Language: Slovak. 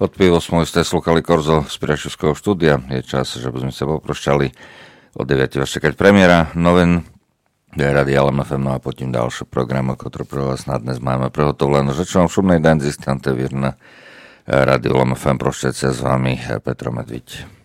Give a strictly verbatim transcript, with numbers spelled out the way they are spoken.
Od pol osmej ste slúchali Korzo z Prešovského štúdia. Je čas, že by sme sa poprošťali. O deviatej vás čakať premiéra noven Rady L M F M, no a potom ďalší program, ktorý pre vás na dnes máme prehotovlené. Žečujem šumnej den, zistante vírna Radio L M F M, prošťať sa s vami Petro Medviť.